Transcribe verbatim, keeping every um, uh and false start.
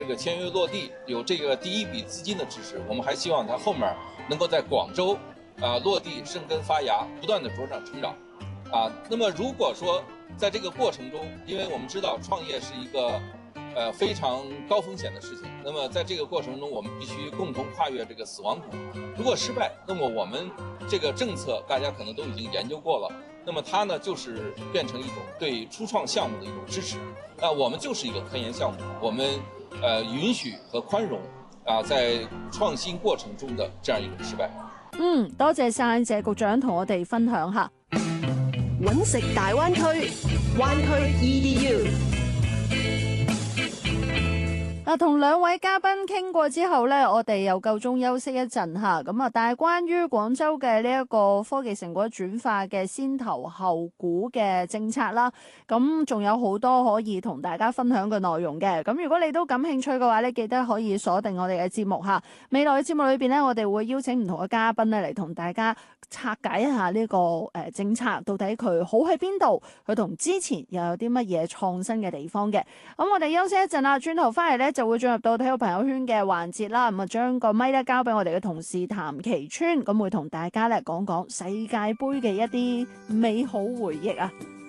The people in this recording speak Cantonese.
这个签约落地有这个第一笔资金的支持，我们还希望它后面能够在广州啊、呃、落地生根发芽，不断的茁壮成长啊。那么如果说在这个过程中，因为我们知道创业是一个呃非常高风险的事情，那么在这个过程中，我们必须共同跨越这个死亡谷。如果失败，那么我们这个政策大家可能都已经研究过了，那么它呢就是变成一种对初创项目的一种支持。那我们就是一个科研项目，我们呃允許和寬容啊，在創新過程中的這樣一種失敗。 嗯，多謝晒謝局長同我哋分享下。 揾食大灣區，灣區 E D U。 嗱，同兩位嘉賓傾過之後咧，我哋又夠鐘休息一陣嚇。咁啊，但係關於廣州嘅呢一個科技成果轉化嘅先投後估嘅政策啦，咁仲有好多可以同大家分享嘅內容嘅。咁如果你都感興趣嘅話咧，記得可以鎖定我哋嘅節目嚇。未來嘅節目裏邊咧，我哋會邀請唔同嘅嘉賓咧嚟同大家拆解一下呢個誒政策到底佢好喺邊度，佢同之前又有啲乜嘢創新嘅地方嘅。咁我哋休息一陣啦，轉頭翻嚟咧就會進入到體育朋友圈嘅環節啦。咁啊，將個咪咧交俾我哋嘅同事譚其川，咁會同大家咧講講世界盃嘅一啲美好回憶啊。